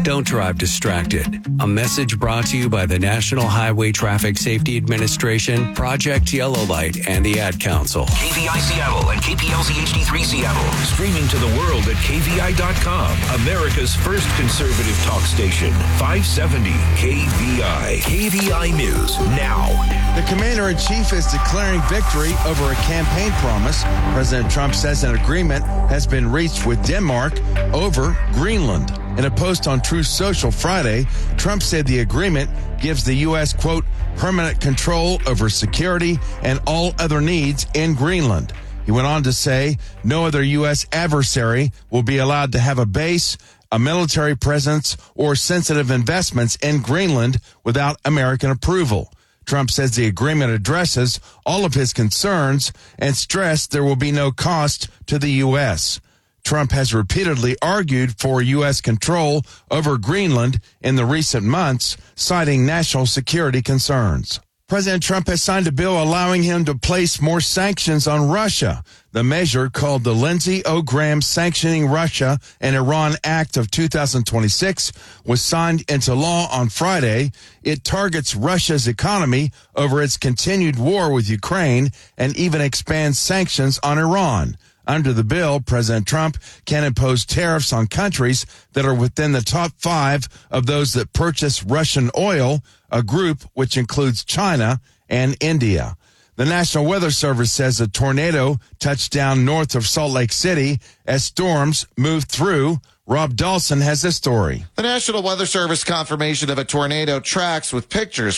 Don't drive distracted. A message brought to you by the National Highway Traffic Safety Administration, Project Yellow Light, and the Ad Council. KVI Seattle and KPLZ HD3 Seattle. Streaming to the world at KVI.com. America's first conservative talk station. 570 KVI. KVI News now. The commander-in-chief is declaring victory over a campaign promise. President Trump says an agreement has been reached with Denmark over Greenland. In a post on Truth Social Friday, Trump said the agreement gives the U.S., quote, permanent control over security and all other needs in Greenland. He went on to say no other U.S. adversary will be allowed to have a base, a military presence, or sensitive investments in Greenland without American approval. Trump says the agreement addresses all of his concerns and stressed there will be no cost to the U.S. Trump has repeatedly argued for U.S. control over Greenland in the recent months, citing national security concerns. President Trump has signed a bill allowing him to place more sanctions on Russia. The measure, called the Lindsey O. Graham Sanctioning Russia and Iran Act of 2026, was signed into law on Friday. It targets Russia's economy over its continued war with Ukraine and even expands sanctions on Iran. Under the bill, President Trump can impose tariffs on countries that are within the top 5 of those that purchase Russian oil, a group which includes China and India. The National Weather Service says a tornado touched down north of Salt Lake City as storms moved through. Rob Dawson has this story. The National Weather Service confirmation of a tornado tracks with pictures